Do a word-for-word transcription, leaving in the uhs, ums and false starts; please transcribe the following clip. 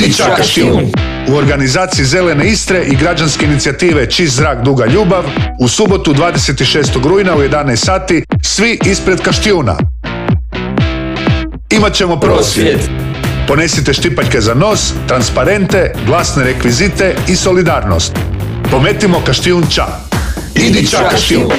Idi ča Kaštijun. U organizaciji Zelene Istre i građanske inicijative Čist zrak, duga ljubav u subotu dvadeset šestog rujna u jedanaest sati svi ispred Kaštijuna. Imat ćemo prosvjed. Ponesite štipaljke za nos, transparente, glasne rekvizite i solidarnost. Pometimo Kaštijun ča. Idi ča Kaštijun.